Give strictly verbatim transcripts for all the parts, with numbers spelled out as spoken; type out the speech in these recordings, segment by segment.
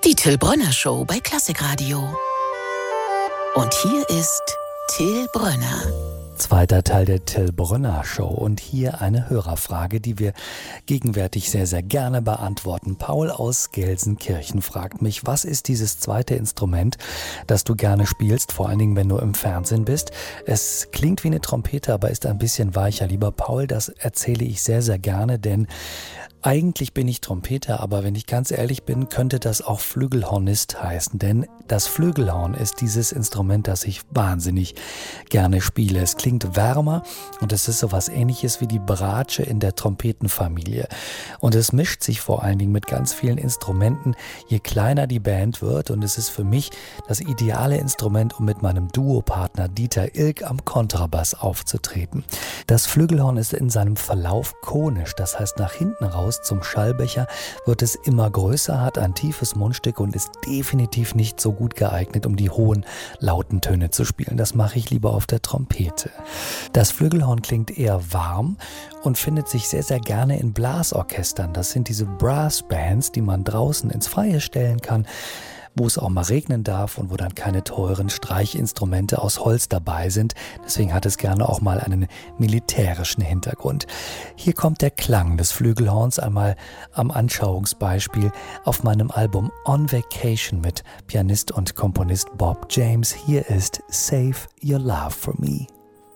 Die Till Brönner Show bei Klassikradio. Und hier ist Till Brönner. Zweiter Teil der Till Brönner Show und hier eine Hörerfrage, die wir gegenwärtig sehr, sehr gerne beantworten. Paul aus Gelsenkirchen fragt mich, was ist dieses zweite Instrument, das du gerne spielst, vor allen Dingen, wenn du im Fernsehen bist? Es klingt wie eine Trompete, aber ist ein bisschen weicher. Lieber Paul, das erzähle ich sehr, sehr gerne, denn eigentlich bin ich Trompeter, aber wenn ich ganz ehrlich bin, könnte das auch Flügelhornist heißen, denn das Flügelhorn ist dieses Instrument, das ich wahnsinnig gerne spiele. Es klingt wärmer und es ist sowas Ähnliches wie die Bratsche in der Trompetenfamilie. Und es mischt sich vor allen Dingen mit ganz vielen Instrumenten, je kleiner die Band wird, und es ist für mich das ideale Instrument, um mit meinem Duopartner Dieter Ilk am Kontrabass aufzutreten. Das Flügelhorn ist in seinem Verlauf konisch, das heißt nach hinten raus zum Schallbecher wird es immer größer, hat ein tiefes Mundstück und ist definitiv nicht so gut geeignet, um die hohen, lauten Töne zu spielen. Das mache ich lieber auf der Trompete. Das Flügelhorn klingt eher warm und findet sich sehr, sehr gerne in Blasorchestern. Das sind diese Brassbands, die man draußen ins Freie stellen kann, wo es auch mal regnen darf und wo dann keine teuren Streichinstrumente aus Holz dabei sind. Deswegen hat es gerne auch mal einen militärischen Hintergrund. Hier kommt der Klang des Flügelhorns einmal am Anschauungsbeispiel auf meinem Album On Vacation mit Pianist und Komponist Bob James. Hier ist Save Your Love for Me.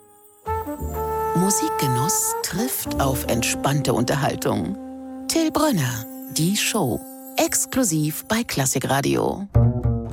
Musikgenuss trifft auf entspannte Unterhaltung. Till Brönner, die Show. Exklusiv bei Klassikradio.